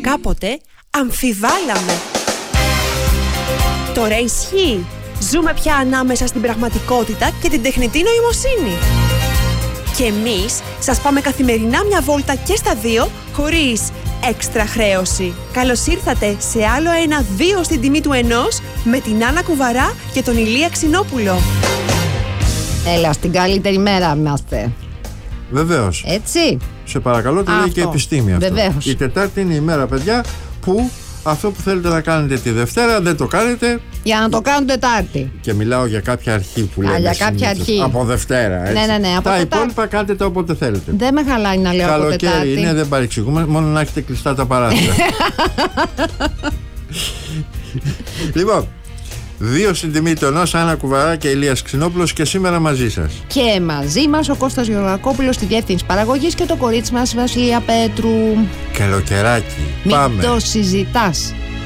κάποτε αμφιβάλαμε. Τώρα ισχύει. Ζούμε πια ανάμεσα στην πραγματικότητα και την τεχνητή νοημοσύνη. Και εμείς σας πάμε καθημερινά μια βόλτα και στα δύο, χωρίς έξτρα χρέωση. Καλώς ήρθατε σε άλλο ένα 2 στην τιμή του 1 με την Άννα Κουβαρά και τον Ηλία Ξινόπουλο. Έλα, στην καλύτερη μέρα είμαστε. Βεβαίως. Έτσι. Σε παρακαλώ, το λέει και η επιστήμη αυτό. Βεβαίως. Η Τετάρτη είναι η μέρα, παιδιά, που αυτό που θέλετε να κάνετε τη Δευτέρα δεν το κάνετε. Για να το κάνουν Τετάρτη. Και μιλάω για κάποια αρχή που λέμε. Για κάποια αρχή. Από Δευτέρα. Έτσι. Ναι. Από τα υπόλοιπα κάντε τα όποτε θέλετε. Δεν με χαλάει να λέω από Τετάρτη. Καλοκαίρι είναι, δεν παρεξηγούμε, μόνο να έχετε κλειστά τα παράθυρα. Λοιπόν, 2 στην τιμή του 1, Άννα Κουβαρά και Ηλίας Ξινόπουλος, και σήμερα μαζί σας. Και μαζί μας ο Κώστας Γεωργακόπουλος στη διεύθυνση παραγωγής και το κορίτσι μας Βασιλεία Πέτρου. Καλοκαιράκι. Μην Πάμε. το συζητάς.